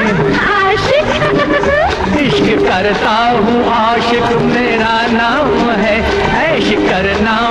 आशिक इश्क करता हूँ आशिक मेरा नाम है, ऐश करना